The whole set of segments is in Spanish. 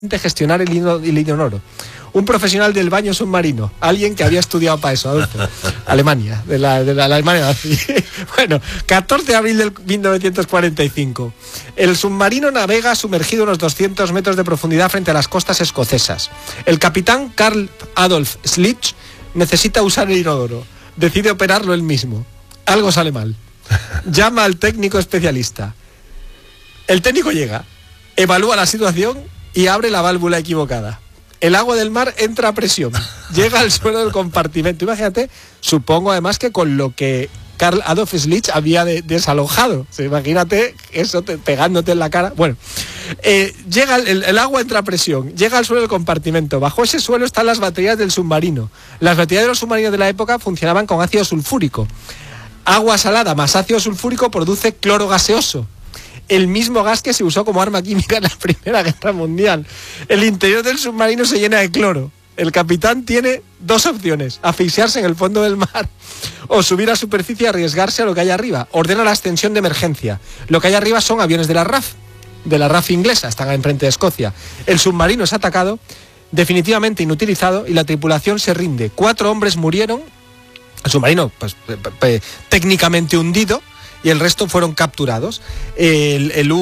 de gestionar el inodoro. Un profesional del baño submarino, alguien que había estudiado para eso, Adolfo. Alemania, de la Alemania nazi. Bueno, 14 de abril de 1945. El submarino navega sumergido unos 200 metros de profundidad frente a las costas escocesas. El capitán Carl Adolf Slitch necesita usar el inodoro. Decide operarlo él mismo. Algo sale mal. Llama al técnico especialista. El técnico llega, evalúa la situación y abre la válvula equivocada. El agua del mar entra a presión, llega al suelo del compartimento. Imagínate, supongo además que con lo que Carl Adolf Slitch había desalojado. O sea, imagínate eso pegándote en la cara. Bueno, llega el agua entra a presión, llega al suelo del compartimento. Bajo ese suelo están las baterías del submarino. Las baterías de los submarinos de la época funcionaban con ácido sulfúrico. Agua salada más ácido sulfúrico produce cloro gaseoso. El mismo gas que se usó como arma química en la Primera Guerra Mundial. El interior del submarino se llena de cloro. El capitán tiene dos opciones: asfixiarse en el fondo del mar o subir a superficie y arriesgarse a lo que hay arriba. Ordena la ascensión de emergencia. Lo que hay arriba son aviones de la RAF inglesa, están enfrente de Escocia. El submarino es atacado, definitivamente inutilizado, y la tripulación se rinde. 4 hombres murieron, el submarino pues, técnicamente hundido, y el resto fueron capturados. El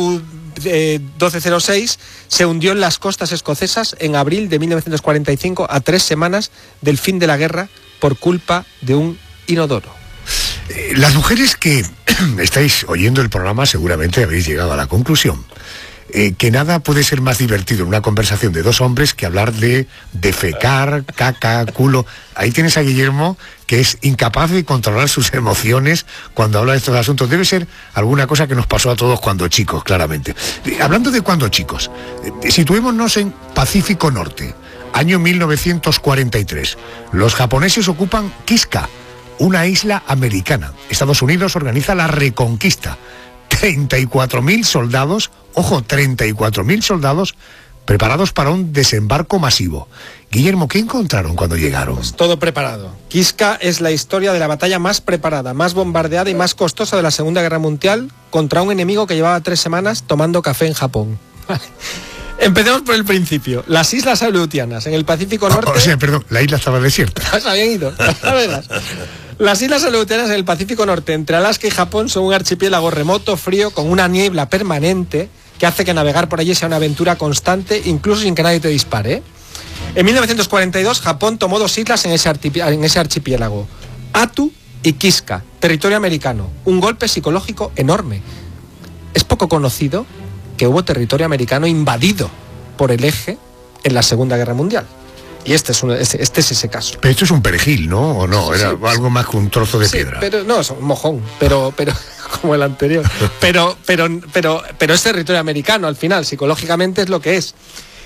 U-1206 se hundió en las costas escocesas en abril de 1945, a 3 semanas del fin de la guerra, por culpa de un inodoro. Las mujeres que estáis oyendo el programa seguramente habéis llegado a la conclusión que nada puede ser más divertido en una conversación de 2 hombres que hablar de defecar, caca, culo. Ahí tienes a Guillermo, que es incapaz de controlar sus emociones cuando habla de estos asuntos. Debe ser alguna cosa que nos pasó a todos cuando chicos, claramente. Hablando de cuando chicos, situémonos en Pacífico Norte, año 1943. Los japoneses ocupan Kiska, una isla americana. Estados Unidos organiza la reconquista. 34.000 soldados, ojo, 34.000 soldados preparados para un desembarco masivo. Guillermo, ¿qué encontraron cuando llegaron? Pues todo preparado. Kiska es la historia de la batalla más preparada, más bombardeada y más costosa de la Segunda Guerra Mundial contra un enemigo que llevaba 3 semanas tomando café en Japón. Empecemos por el principio. Las Islas Aleutianas, en el Pacífico Norte... O sea, perdón, la isla estaba desierta. Se habían ido, a verlas. Las Islas Aleutianas en el Pacífico Norte, entre Alaska y Japón, son un archipiélago remoto, frío, con una niebla permanente que hace que navegar por allí sea una aventura constante, incluso sin que nadie te dispare. En 1942, Japón tomó 2 islas en ese archipiélago, Attu y Kiska, territorio americano. Un golpe psicológico enorme. Es poco conocido que hubo territorio americano invadido por el Eje en la Segunda Guerra Mundial. Y este es ese caso. Pero esto es un perejil, ¿no? ¿O no? Era algo más que un trozo de piedra. Pero no, es un mojón, pero como el anterior. Pero es territorio americano al final, psicológicamente es lo que es.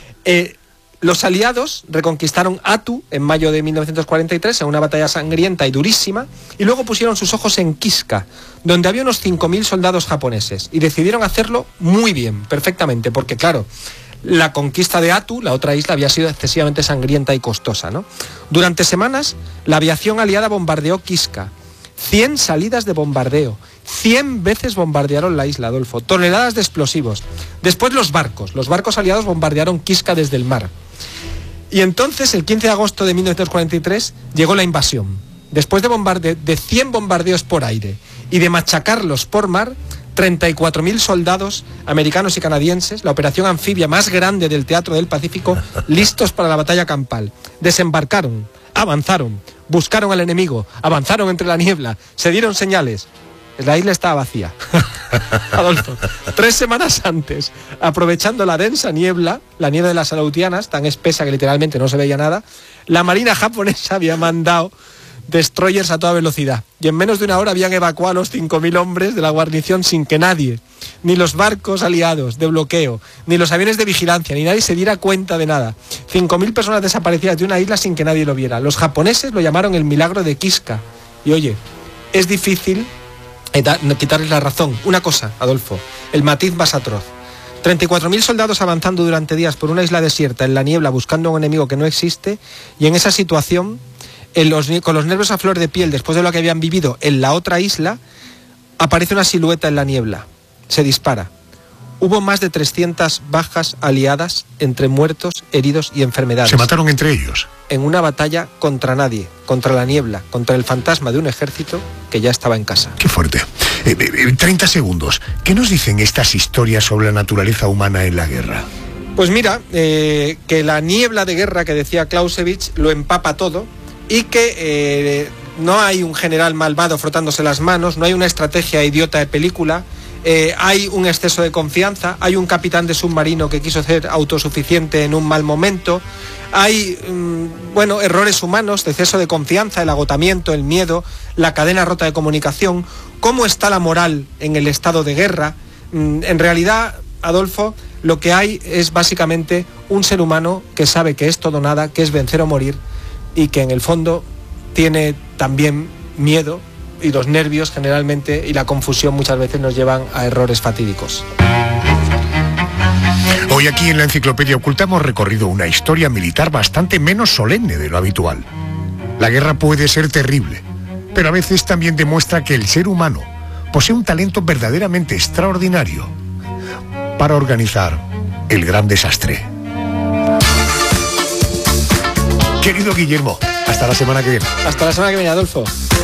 Los aliados reconquistaron Attu en mayo de 1943 en una batalla sangrienta y durísima, y luego pusieron sus ojos en Kiska, donde había unos 5.000 soldados japoneses, y decidieron hacerlo muy bien, perfectamente, porque claro, la conquista de Attu, la otra isla, había sido excesivamente sangrienta y costosa, ¿no? Durante semanas, la aviación aliada bombardeó Kiska. 100 salidas de bombardeo. 100 veces bombardearon la isla, Adolfo. Toneladas de explosivos. Después los barcos aliados bombardearon Kiska desde el mar. Y entonces, el 15 de agosto de 1943, llegó la invasión. Después de 100 bombardeos por aire y de machacarlos por mar, 34.000 soldados americanos y canadienses, la operación anfibia más grande del teatro del Pacífico, listos para la batalla campal. Desembarcaron, avanzaron, buscaron al enemigo, avanzaron entre la niebla, se dieron señales. La isla estaba vacía. Adolfo, 3 semanas antes, aprovechando la densa niebla, la niebla de las Aleutianas, tan espesa que literalmente no se veía nada, la marina japonesa había mandado destroyers a toda velocidad, y en menos de una hora habían evacuado a los 5.000 hombres de la guarnición sin que nadie, ni los barcos aliados de bloqueo, ni los aviones de vigilancia, ni nadie se diera cuenta de nada. 5.000 personas desaparecidas de una isla sin que nadie lo viera. Los japoneses lo llamaron el milagro de Kiska. Y oye, es difícil quitarles la razón. Una cosa, Adolfo, el matiz más atroz. 34.000 soldados avanzando durante días por una isla desierta en la niebla buscando a un enemigo que no existe, y en esa situación, con los nervios a flor de piel después de lo que habían vivido en la otra isla, aparece una silueta en la niebla, se dispara. Hubo más de 300 bajas aliadas entre muertos, heridos y enfermedades. ¿Se mataron entre ellos? En una batalla contra nadie, contra la niebla, contra el fantasma de un ejército que ya estaba en casa. Qué fuerte. 30 segundos. ¿Qué nos dicen estas historias sobre la naturaleza humana en la guerra? Pues mira, que la niebla de guerra que decía Clausewitz lo empapa todo y que no hay un general malvado frotándose las manos, no hay una estrategia idiota de película, hay un exceso de confianza, hay un capitán de submarino que quiso ser autosuficiente en un mal momento, hay errores humanos, exceso de confianza, el agotamiento, el miedo, la cadena rota de comunicación. ¿Cómo está la moral en el estado de guerra? En realidad, Adolfo, lo que hay es básicamente un ser humano que sabe que es todo o nada, que es vencer o morir, y que en el fondo tiene también miedo, y los nervios generalmente y la confusión muchas veces nos llevan a errores fatídicos. Hoy aquí en la Enciclopedia Oculta hemos recorrido una historia militar bastante menos solemne de lo habitual. La guerra puede ser terrible, pero a veces también demuestra que el ser humano posee un talento verdaderamente extraordinario para organizar el gran desastre. Querido Guillermo, hasta la semana que viene. Hasta la semana que viene, Adolfo.